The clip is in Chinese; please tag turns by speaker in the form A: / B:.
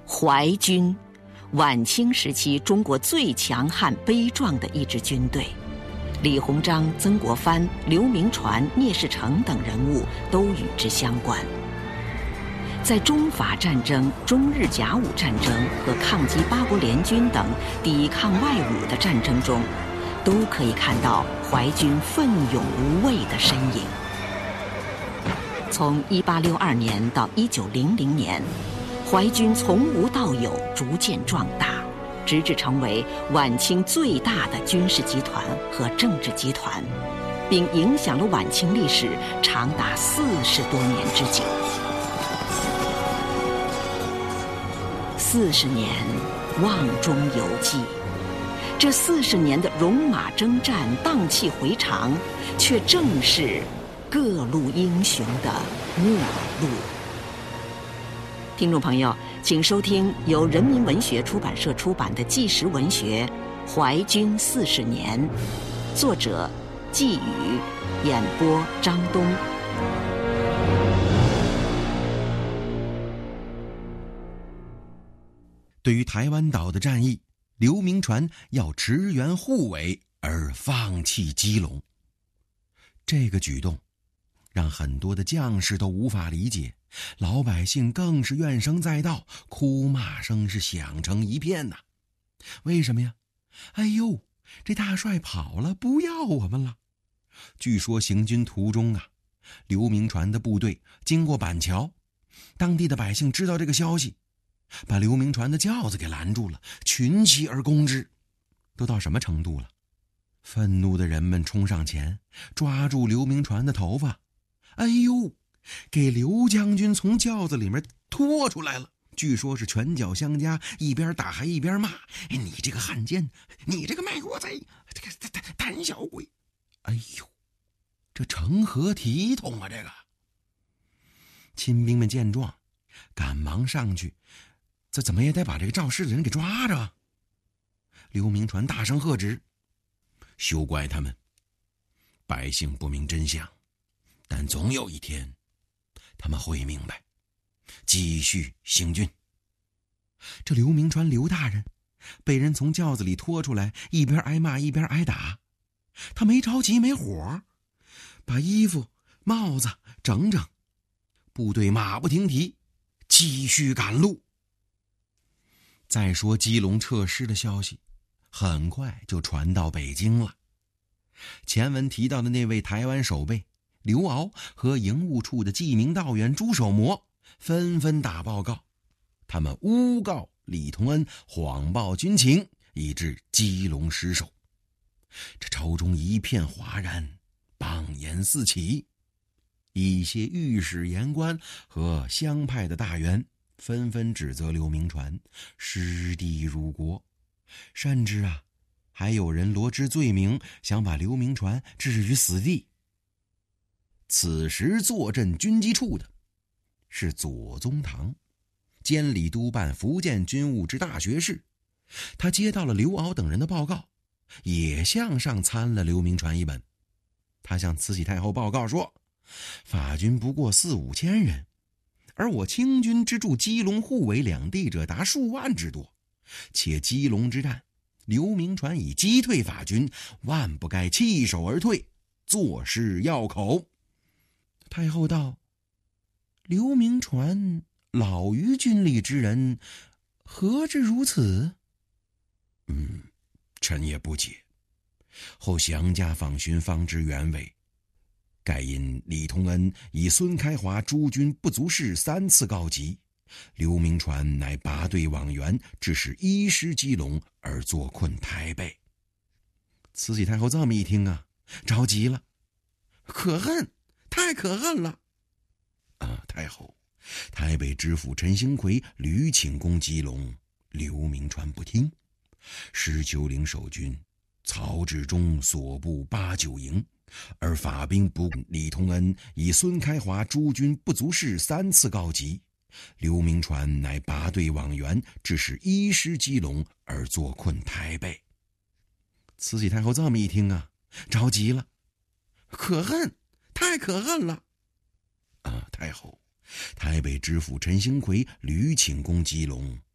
A: 淮军，晚清时期中国最强悍悲壮的一支军队。李鸿章、曾国藩、刘铭传、聂士成等人物都与之相关。在中法战争、中日甲午战争和抗击八国联军等抵抗外侮的战争中，都可以看到淮军奋勇无畏的身影。从1862年到1900年，淮军从无到有，逐渐壮大，直至成为晚清最大的军事集团和政治集团，并影响了晚清历史长达40多年之久。40年瓮中有记，这40年的戎马征战、荡气回肠，却正是各路英雄的末路。听众朋友，请收听由人民文学出版社出版的纪实文学《淮军40年》，作者季宇，演播张东。
B: 对于台湾岛的战役，刘铭传要驰援护卫而放弃基隆，这个举动让很多的将士都无法理解，老百姓更是怨声载道，哭骂声是响成一片呐。为什么呀？哎呦，这大帅跑了，不要我们了。据说行军途中啊，刘铭传的部队经过板桥，当地的百姓知道这个消息，把刘铭传的轿子给拦住了，群起而攻之。都到什么程度了？愤怒的人们冲上前，抓住刘铭传的头发，哎呦，给刘将军从轿子里面拖出来了。据说是拳脚相加，一边打还一边骂：你这个汉奸，你这个卖国贼，这个胆小鬼！哎呦，这成何体统啊！这个亲兵们见状，赶忙上去，这怎么也得把这个肇事的人给抓着。刘铭传大声喝止：休怪他们，百姓不明真相，但总有一天他们会明白。继续行军。这刘铭传刘大人被人从轿子里拖出来，一边挨骂一边挨打，他没着急没火，把衣服帽子整整，部队马不停蹄继续赶路。再说基隆撤师的消息很快就传到北京了。前文提到的那位台湾守备刘骜和营务处的记名道员朱守模纷纷打报告，他们诬告李同恩谎报军情，以致基隆失守。这朝中一片哗然，谤言四起。一些御史言官和乡派的大员纷纷指责刘铭传失地辱国，甚至还有人罗织罪名，想把刘铭传置于死地。此时坐镇军机处的是左宗棠，监理督办福建军务之大学士。他接到了刘骜等人的报告，也向上参了刘铭传一本。他向慈禧太后报告说，法军不过4-5千人，而我清军之驻基隆护卫两地者达数万之多，且基隆之战刘铭传已击退法军，万不该弃守而退，坐失要口。太后道，刘铭传老于军里之人，何至如此？臣也不解。后详加访询，方知原委。盖因李同恩以孙开华诸军不足视3次告急，刘铭传乃拔队往援，致使一失基隆而坐困台北。慈禧太后这么一听着急了，可恨，太可恨了！太后，台北知府陈兴奎屡请攻基隆，刘铭传不听。19领守军曹志忠所部8、9营，而法兵不顾李同恩以孙开华诸军不足视3次告急，刘铭传乃拔队往援，致使一失基隆而坐困台北。慈禧太后这么一听着急了，可恨，太可恨了！太后，台北知府陈兴奎屡请攻基隆，